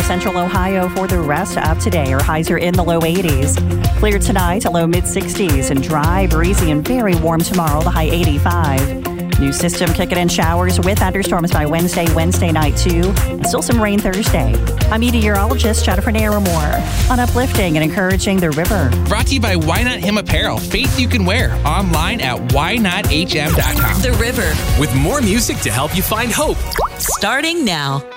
central Ohio for the rest of today. Our highs are in the low 80s. Clear tonight, a low mid-60s, and dry, breezy, and very warm tomorrow, the high 85. New system kicking in showers with thunderstorms by Wednesday night too, and still some rain Thursday. I'm meteorologist Jennifer Naramore on uplifting and encouraging the river. Brought to you by Why Not Him Apparel. Faith you can wear. Online at whynothm.com. The River. With more music to help you find hope. Starting now.